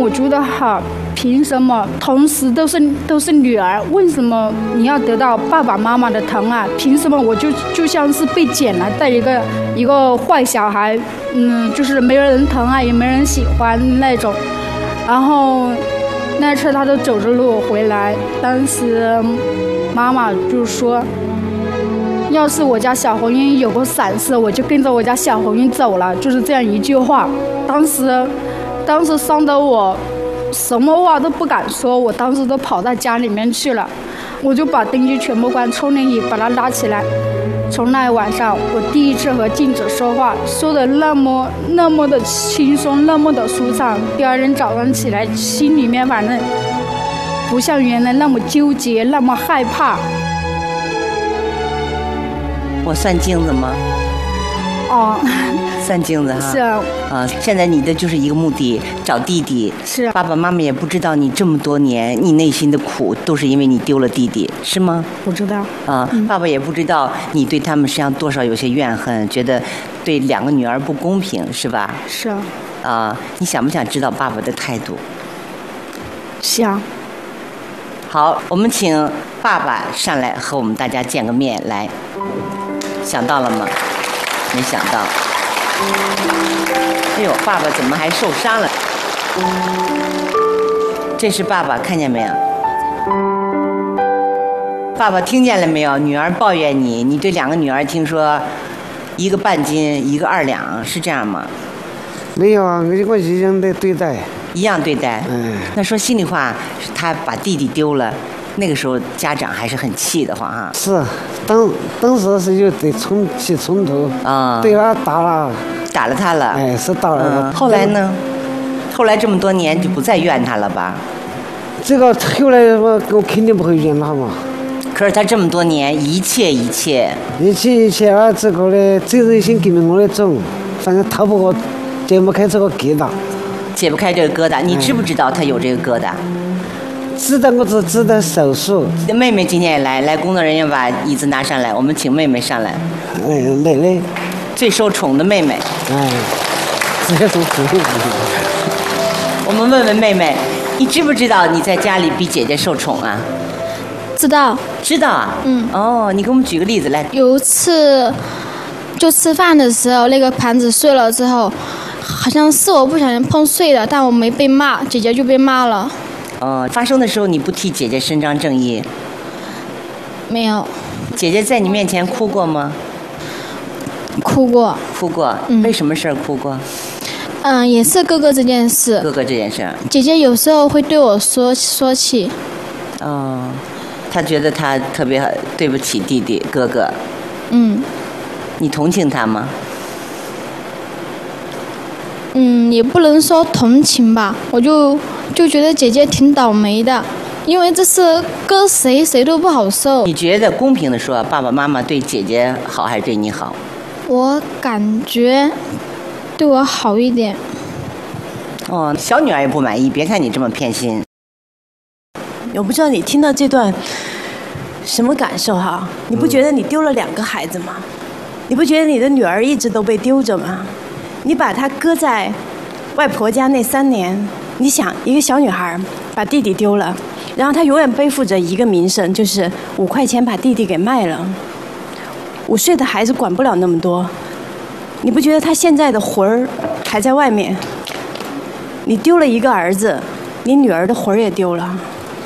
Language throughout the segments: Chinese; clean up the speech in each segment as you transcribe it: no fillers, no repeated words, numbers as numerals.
我觉得哈，凭什么同时都是女儿，为什么你要得到爸爸妈妈的疼爱？凭什么我就像是被捡来的一个坏小孩，就是没人疼爱，也没人喜欢那种。然后那次他都走着路回来，当时妈妈就说，要是我家小红英有个闪失，我就跟着我家小红英走了，就是这样一句话。当时伤得我什么话都不敢说，我当时都跑到家里面去了，我就把灯具全部关，冲淋椅把它拉起来。从那晚上，我第一次和静子说话，说的那么的轻松，那么的舒畅。第二天早上起来，心里面反正不像原来那么纠结，那么害怕。 我算镜子吗？ 哦， 算镜子哈。 是啊。 现在你的就是一个目的，找弟弟。 是。 爸爸妈妈也不知道你这么多年你内心的苦，都是因为你丢了弟弟，是吗？ 不知道。 爸爸也不知道你对他们实际上多少有些怨恨，觉得对两个女儿不公平，是吧？ 是啊。你想不想知道爸爸的态度？ 想。 好，我们请爸爸上来和我们大家见个面来。想到了吗？没想到。哎呦，爸爸怎么还受伤了？这是爸爸，看见没有？爸爸听见了没有？女儿抱怨你，你对两个女儿听说一个半斤，一个2两，是这样吗？ 没有啊，我一样的对待。 一样对待。那说心里话，他把弟弟丢了，那个时候家长还是很气的慌哈。 是，当时是有对起冲突啊，对他打了他了。 哎，是打了。 后来呢？后来这么多年就不再怨他了吧？ 这个后来我肯定不会怨他嘛。 可是他这么多年一切啊，这个呢责任心根本我来走，反正他不我解不开这个疙瘩。 解不开这个疙瘩，你知不知道他有这个疙瘩？ 知道，我只知道手术。 妹妹今天也来，工作人员把椅子拿上来，我们请妹妹上来。 奶奶， 最受宠的妹妹。 最受宠。 我们问问妹妹，你知不知道你在家里比姐姐受宠啊？ 知道。 知道啊。哦，你给我们举个例子来。 有一次，就吃饭的时候，那个盘子碎了之后，好像是我不小心碰碎的，但我没被骂，姐姐就被骂了。 发生的时候你不替姐姐伸张正义？ 没有。 姐姐在你面前哭过吗？ 哭过。 为什么事儿哭过？ 也是哥哥这件事。姐姐有时候会对我说起。 她觉得她特别对不起弟弟哥哥。你同情她吗？ 也不能说同情吧，我就觉得姐姐挺倒霉的，因为这事搁谁都不好受。 你觉得公平的说，爸爸妈妈对姐姐好还是对你好？ 我感觉对我好一点。 小女儿也不满意，别看你这么偏心。 我不知道你听到这段什么感受哈？你不觉得你丢了2个孩子吗？你不觉得你的女儿一直都被丢着吗？你把她搁在外婆家那3年，你想一个小女孩把弟弟丢了，然后她永远背负着一个名声，就是5块钱把弟弟给卖了。5岁的孩子管不了那么多，你不觉得她现在的魂儿还在外面？你丢了一个儿子，你女儿的魂儿也丢了。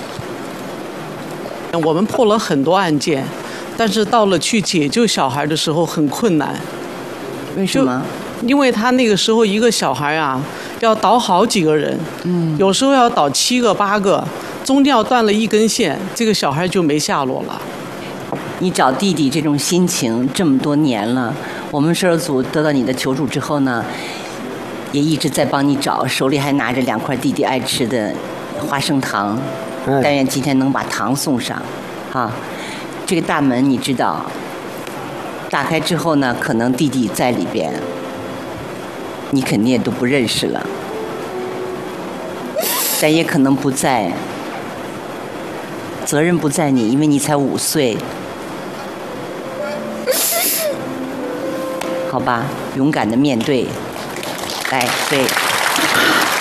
我们破了很多案件，但是到了去解救小孩的时候很困难。 为什么？ 因为他那个时候一个小孩啊，要倒好几个人，有时候要倒7个8个，中间要断了一根线，这个小孩就没下落了。 你找弟弟这种心情这么多年了，我们摄制组得到你的求助之后呢，也一直在帮你找，手里还拿着2块弟弟爱吃的花生糖，但愿今天能把糖送上。这个大门你知道，打开之后呢，可能弟弟在里边，你肯定也都不认识了，但也可能不在，责任不在你，因为你才5岁。好吧，勇敢的面对。来，对。